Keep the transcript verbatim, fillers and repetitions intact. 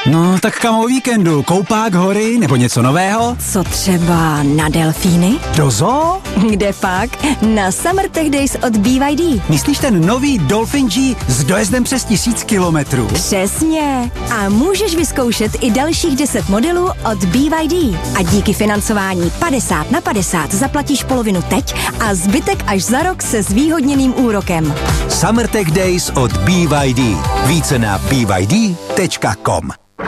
No, tak kam o víkendu? Koupák, hory nebo něco nového? Co třeba na delfíny? Do zoo? Kde pak? Na Summer Tech Days od B Y D. Myslíš ten nový Dolphin G s dojezdem přes tisíc kilometrů? Přesně. A můžeš vyzkoušet i dalších deset modelů od B Y D. A díky financování padesát na padesát zaplatíš polovinu teď a zbytek až za rok se zvýhodněným úrokem. Summer Tech Days od B Y D. Více na b y d tečka com.